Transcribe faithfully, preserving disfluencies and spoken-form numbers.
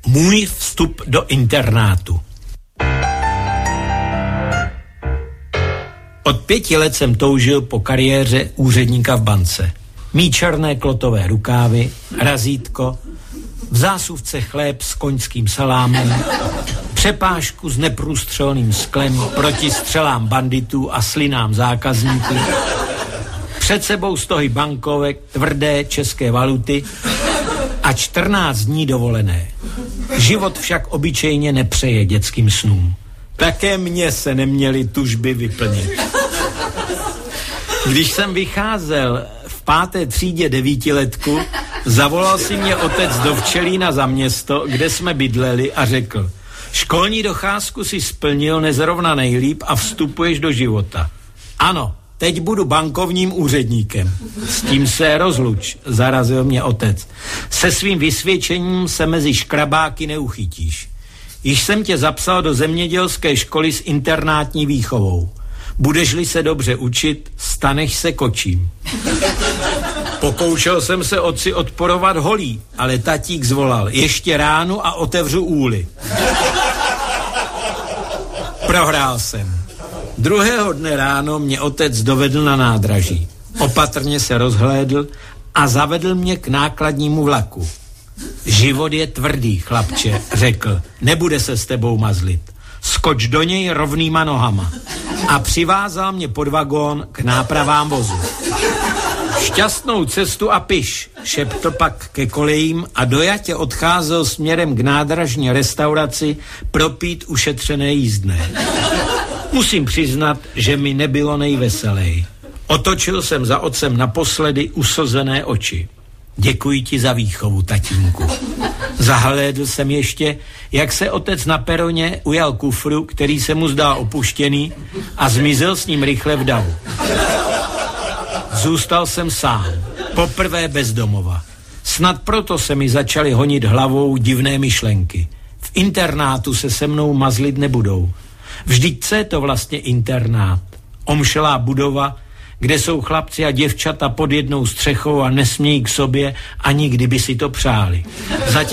Můj vstup do internátu. Od pěti let jsem toužil po kariéře úředníka v bance. Mí černé klotové rukávy, razítko, v zásuvce chléb s koňským salámem, přepážku s neprůstřelným sklem proti střelám banditů a slinám zákazníků, před sebou stohy bankovek, tvrdé české valuty a čtrnáct dní dovolené. Život však obyčejně nepřeje dětským snům. Také mně se neměly tužby vyplnit. Když jsem vycházel v páté třídě devítiletku, zavolal si mě otec do Včelína za město, kde jsme bydleli, a řekl: školní docházku si splnil nezrovna nejlíp a vstupuješ do života. Ano, teď budu bankovním úředníkem. S tím se rozluč, zarazil mě otec. Se svým vysvědčením se mezi škrabáky neuchytíš. Již jsem tě zapsal do zemědělské školy s internátní výchovou. Budeš-li se dobře učit, staneš se kočím. Pokoušel jsem se otci odporovat holí, ale tatík zvolal: ještě ránu a otevřu úly. Prohrál jsem. Druhého dne ráno mě otec dovedl na nádraží. Opatrně se rozhlédl a zavedl mě k nákladnímu vlaku. Život je tvrdý, chlapče, řekl. Nebude se s tebou mazlit. Skoč do něj rovnýma nohama. A přivázal mě pod vagón k nápravám vozu. Šťastnou cestu a piš, šeptl pak ke kolejím a dojatě odcházel směrem k nádražní restauraci propít ušetřené jízdné. Musím přiznat, že mi nebylo nejveselej. Otočil jsem za otcem naposledy uslzené oči. Děkuji ti za výchovu, tatínku. Zahlédl jsem ještě, jak se otec na peroně ujal kufru, který se mu zdál opuštěný, a zmizel s ním rychle v davu. Zůstal jsem sám, poprvé bez domova. Snad proto se mi začaly honit hlavou divné myšlenky. V internátu se se mnou mazlit nebudou. Vždyť co je to vlastně internát? Omšelá budova, kde jsou chlapci a děvčata pod jednou střechou a nesmějí k sobě, ani kdyby si to přáli. Zatím